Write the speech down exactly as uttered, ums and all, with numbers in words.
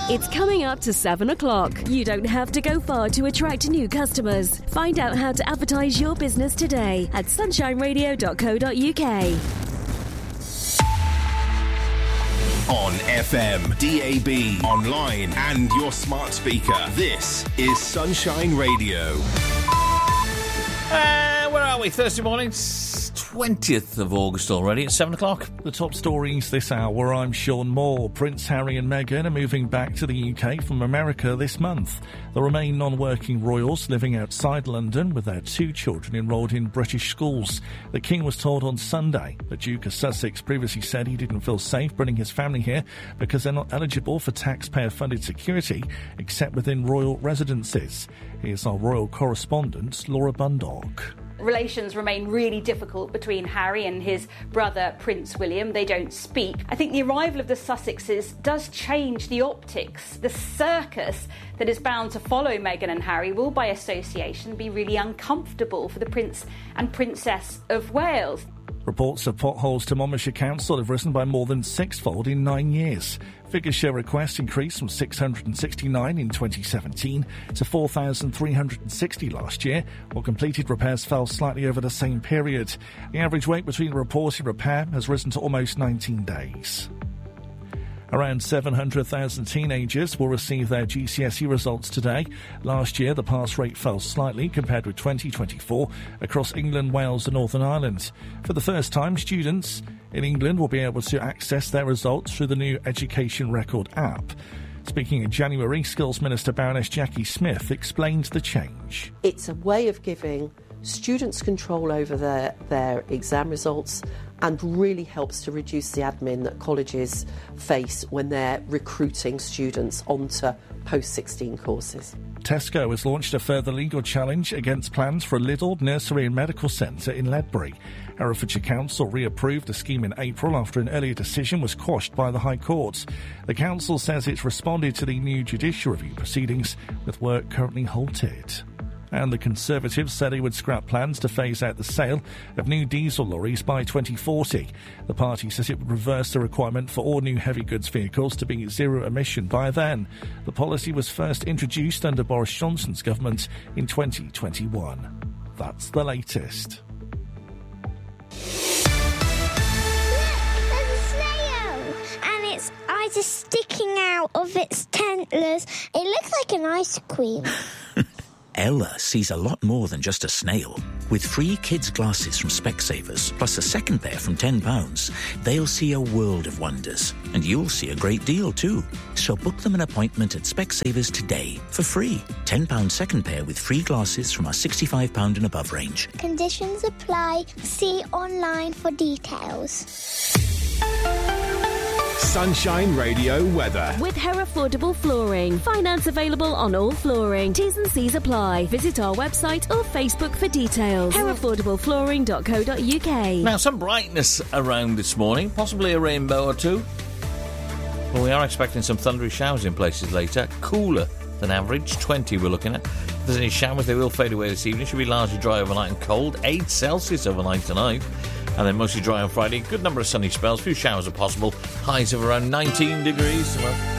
It's coming up to seven o'clock. You don't have to go far to attract new customers. Find out how to advertise your business today at sunshine radio dot co dot uk. On F M, D A B, online and your smart speaker. This is Sunshine Radio. Uh, where are we? Thursday morning, twentieth of August already. It's seven o'clock. The top stories this hour. I'm Sean Moore. Prince Harry and Meghan are moving back to the U K from America this month. They'll remain non-working royals living outside London with their two children enrolled in British schools. The King was told on Sunday that Duke of Sussex previously said he didn't feel safe bringing his family here because they're not eligible for taxpayer-funded security except within royal residences. Here's our royal correspondent, Laura Bundock. Relations remain really difficult between Harry and his brother Prince William. They don't speak. I think the arrival of the Sussexes does change the optics. The circus that is bound to follow Meghan and Harry will, by association, be really uncomfortable for the Prince and Princess of Wales. Reports of potholes to Monmouthshire Council have risen by more than sixfold in nine years. Figures show requests increased from six hundred sixty-nine in twenty seventeen to four thousand three hundred sixty last year, while completed repairs fell slightly over the same period. The average wait between reported repair has risen to almost nineteen days. Around seven hundred thousand teenagers will receive their G C S E results today. Last year, the pass rate fell slightly compared with twenty twenty-four across England, Wales and Northern Ireland. For the first time, students in England will be able to access their results through the new Education Record app. Speaking in January, Skills Minister Baroness Jackie Smith explained the change. It's a way of giving students control over their, their exam results and really helps to reduce the admin that colleges face when they're recruiting students onto post sixteen courses. Tesco has launched a further legal challenge against plans for a Lidl nursery and medical centre in Ledbury. Herefordshire Council reapproved the scheme in April after an earlier decision was quashed by the High Court. The council says it's responded to the new judicial review proceedings, with work currently halted. And the Conservatives said they would scrap plans to phase out the sale of new diesel lorries by twenty forty. The party says it would reverse the requirement for all new heavy goods vehicles to be zero emission by then. The policy was first introduced under Boris Johnson's government in twenty twenty-one. That's the latest. Its eyes are sticking out of its antlers. It looks like an ice cream. Ella sees a lot more than just a snail. With free kids' glasses from Specsavers, plus a second pair from ten pounds, they'll see a world of wonders. And you'll see a great deal too. So book them an appointment at Specsavers today for free. ten pounds second pair with free glasses from our sixty-five pounds and above range. Conditions apply. See online for details. Sunshine Radio weather. With Herefordable Flooring. Finance available on all flooring. T's and C's apply. Visit our website or Facebook for details. herefordable flooring dot co dot uk. Now, some brightness around this morning, possibly a rainbow or two. But we are expecting some thundery showers in places later. Cooler than average, twenty we're looking at. If there's any showers, they will fade away this evening. Should be largely dry overnight and cold. eight Celsius overnight tonight. And then mostly dry on Friday. Good number of sunny spells. Few showers are possible. Highs of around nineteen degrees.